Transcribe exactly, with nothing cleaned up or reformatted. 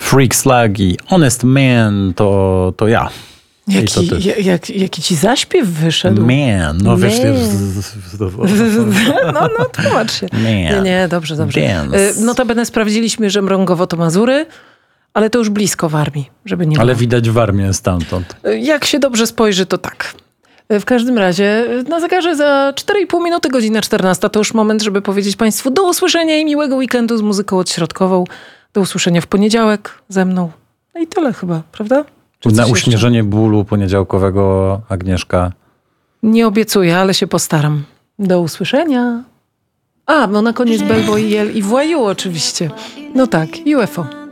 Freak Slag i Honest Man to, to ja. Jaki, to jak, jak, jaki ci zaśpiew wyszedł? Man, no wiesz... No, no, tłumacz się. Man. Nie, nie, dobrze, dobrze. Dance. Notabene sprawdziliśmy, że Mrągowo to Mazury, ale to już blisko w armii, żeby nie Ale było. widać Warmię stamtąd. Jak się dobrze spojrzy, to tak. W każdym razie na zegarze za cztery i pół minuty, godzina czternasta, to już moment, żeby powiedzieć Państwu do usłyszenia i miłego weekendu z muzyką odśrodkową. Do usłyszenia w poniedziałek ze mną. No i tyle chyba, prawda? Czy Na coś uśmierzenie bólu poniedziałkowego Agnieszka. jeszcze? Nie obiecuję, ale się postaram. Do usłyszenia. A, no na koniec Bellboy Jel i Voyou oczywiście. No tak, U F O.